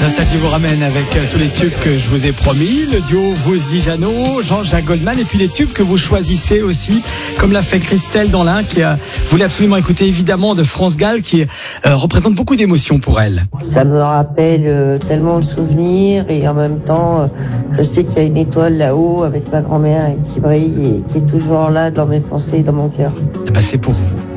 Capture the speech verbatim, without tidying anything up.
Nostalgie vous ramène avec tous les tubes que je vous ai promis, le duo Wozy Jeannot, Jean-Jacques Goldman, et puis les tubes que vous choisissez aussi, comme l'a fait Christelle dans l'un, qui a voulu absolument écouter évidemment de France Gall, qui euh, représente beaucoup d'émotions pour elle. Ça me rappelle euh, tellement de souvenirs, et en même temps, euh, je sais qu'il y a une étoile là-haut avec ma grand-mère qui brille et qui est toujours là dans mes pensées et dans mon cœur. Et ben c'est pour vous.